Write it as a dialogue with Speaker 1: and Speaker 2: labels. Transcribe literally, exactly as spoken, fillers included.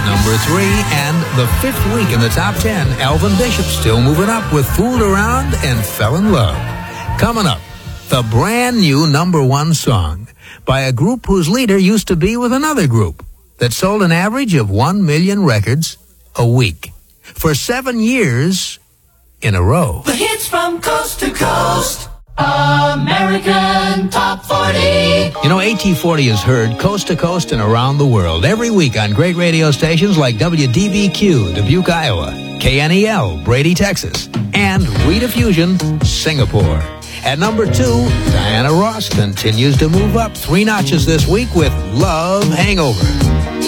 Speaker 1: number three. And the fifth week in the top ten, Elvin Bishop still moving up with Fooled Around and Fell in Love. Coming up, the brand new number one song by a group whose leader used to be with another group that sold an average of one million records a week for seven years in a row.
Speaker 2: The hits from coast to coast. American Top forty.
Speaker 1: You know, A T forty is heard coast to coast and around the world every week on great radio stations like W D B Q, Dubuque, Iowa, K N E L, Brady, Texas, and Rediffusion, Singapore. At number two, Diana Ross continues to move up three notches this week with Love Hangover.